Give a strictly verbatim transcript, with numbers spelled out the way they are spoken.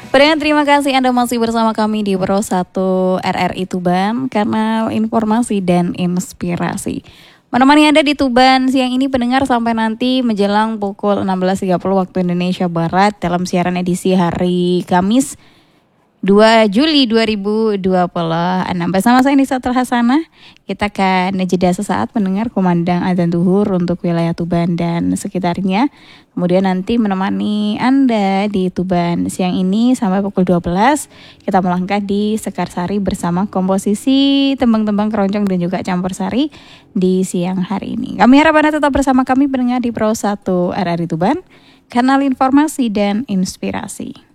Pendengar, terima kasih Anda masih bersama kami di Pro satu R R I Tuban, kanal informasi dan inspirasi. Menemani Anda di Tuban siang ini pendengar sampai nanti menjelang pukul enam belas tiga puluh waktu Indonesia Barat dalam siaran edisi hari Kamis dua Juli dua ribu dua puluh enam. Bersama saya Nisa Terhasana, kita akan jeda sesaat mendengar kumandang adzan zuhur untuk wilayah Tuban dan sekitarnya. Kemudian nanti menemani Anda di Tuban siang ini sampai pukul dua belas. Kita melangkah di Sekarsari bersama komposisi tembang-tembang keroncong dan juga campur sari di siang hari ini. Kami harap Anda tetap bersama kami pendengar di Pro satu R R I Tuban, kanal informasi dan inspirasi.